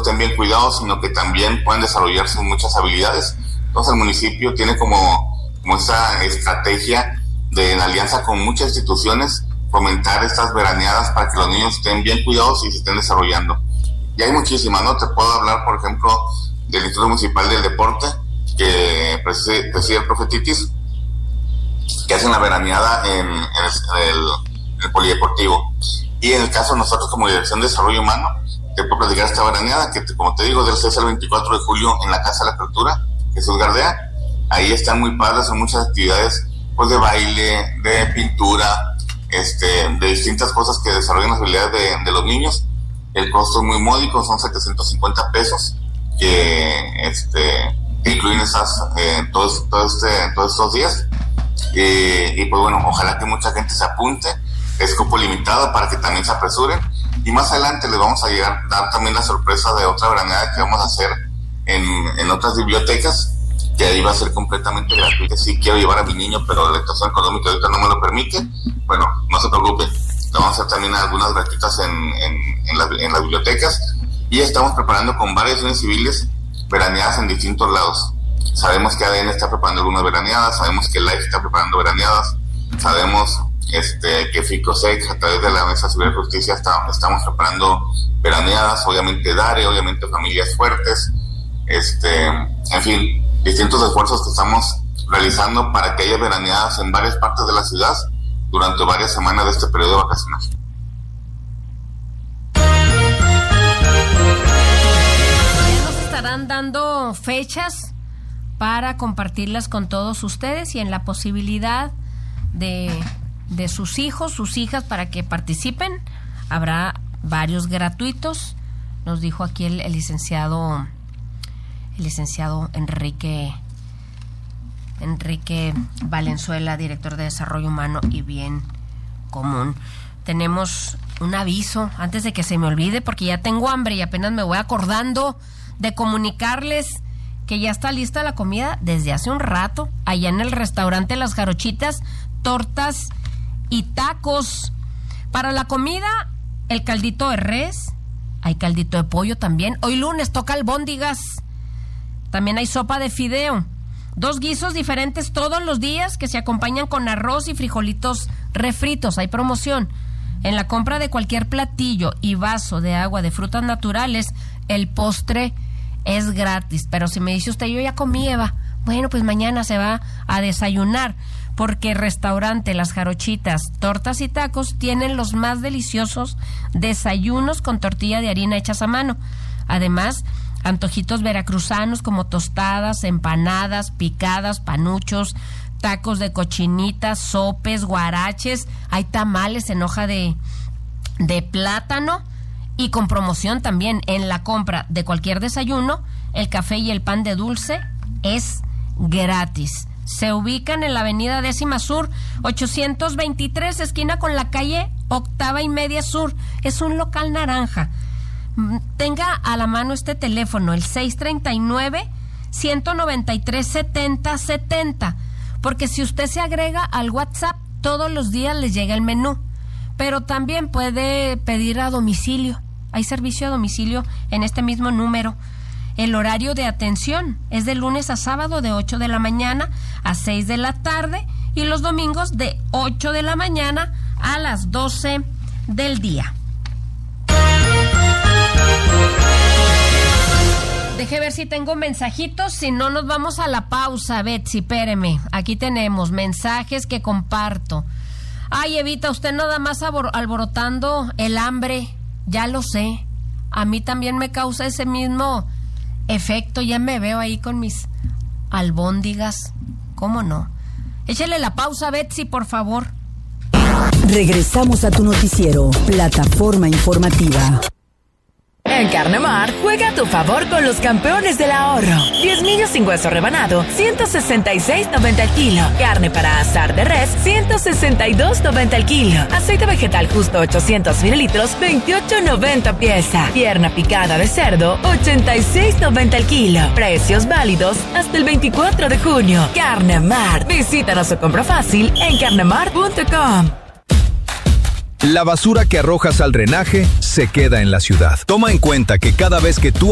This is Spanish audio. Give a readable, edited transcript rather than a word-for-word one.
estén bien cuidados, sino que también puedan desarrollarse muchas habilidades. Entonces el municipio tiene como esta estrategia de, en alianza con muchas instituciones, fomentar estas veraneadas para que los niños estén bien cuidados y se estén desarrollando. Y hay muchísimas, ¿no? Te puedo hablar, por ejemplo, del Instituto Municipal del Deporte, que preside el profe Titis, que hacen la veraneada en el polideportivo. Y en el caso de nosotros como Dirección de Desarrollo Humano, te puedo platicar esta veraneada que, como te digo, del 6 al 24 de julio en la Casa de la Cultura, Jesús Gardea. Ahí están muy padres, son muchas actividades, pues, de baile, de pintura, de distintas cosas que desarrollan las habilidades de los niños. El costo es muy módico, son 750 pesos, que incluyen todos estos días. Y pues bueno, ojalá que mucha gente se apunte. Es cupo limitado para que también se apresuren. Y más adelante les vamos a dar también la sorpresa de otra veraneada que vamos a hacer en otras bibliotecas, que ahí va a ser completamente gratuita. Sí quiero llevar a mi niño, pero la situación económica ahorita no me lo permite. Bueno, no se preocupen, vamos a hacer también algunas gratuitas en las bibliotecas, y estamos preparando con varias unidades civiles veraneadas en distintos lados. Sabemos que ADN está preparando algunas veraneadas, sabemos que LIFE está preparando veraneadas, sabemos que FICOSEC, a través de la Mesa de Seguridad y Justicia, estamos preparando veraneadas, obviamente DARE, obviamente Familias Fuertes, en fin, distintos esfuerzos que estamos realizando para que haya veraneadas en varias partes de la ciudad durante varias semanas de este periodo vacacional. Ya nos estarán dando fechas para compartirlas con todos ustedes, y en la posibilidad de sus hijos, sus hijas, para que participen. Habrá varios gratuitos, nos dijo aquí el licenciado Enrique Valenzuela, director de Desarrollo Humano y Bien Común. Tenemos un aviso antes de que se me olvide, porque ya tengo hambre y apenas me voy acordando de comunicarles que ya está lista la comida desde hace un rato, allá en el restaurante Las Jarochitas, tortas y tacos. Para la comida, el caldito de res, hay caldito de pollo también. Hoy lunes toca albóndigas. También hay sopa de fideo. 2 guisos diferentes todos los días que se acompañan con arroz y frijolitos refritos. Hay promoción. En la compra de cualquier platillo y vaso de agua de frutas naturales, el postre es gratis. Pero si me dice usted, yo ya comí, Eva, bueno, pues mañana se va a desayunar, porque restaurante Las Jarochitas, tortas y tacos tienen los más deliciosos desayunos con tortilla de harina hechas a mano. Además, antojitos veracruzanos como tostadas, empanadas, picadas, panuchos, tacos de cochinita, sopes, guaraches. Hay tamales en hoja de plátano, y con promoción también en la compra de cualquier desayuno, el café y el pan de dulce es gratis. Se ubican en la avenida 10ª Sur, 823, esquina con la calle 8ª y media Sur. Es un local naranja. Tenga a la mano este teléfono, el 639-193-7070, porque si usted se agrega al WhatsApp, todos los días les llega el menú, pero también puede pedir a domicilio. Hay servicio a domicilio en este mismo número. El horario de atención es de lunes a sábado de 8 de la mañana a 6 de la tarde, y los domingos de 8 de la mañana a las 12 del día. Deje ver si tengo mensajitos, si no nos vamos a la pausa. Betsy, espéreme, aquí tenemos mensajes que comparto. Ay, Evita, usted nada más alborotando el hambre, ya lo sé. A mí también me causa ese mismo efecto, ya me veo ahí con mis albóndigas. ¿Cómo no? Échale la pausa, Betsy, por favor. Regresamos a tu noticiero, Plataforma Informativa. En Carnemar, juega a tu favor con los campeones del ahorro. 10 millos sin hueso rebanado, 166.90 el kilo. Carne para asar de res, 162.90 el kilo. Aceite vegetal justo 800 mililitros, 28.90 pieza. Pierna picada de cerdo, 86.90 el kilo. Precios válidos hasta el 24 de junio. Carnemar. Visítanos o compra fácil en carnemar.com. La basura que arrojas al drenaje se queda en la ciudad. Toma en cuenta que cada vez que tú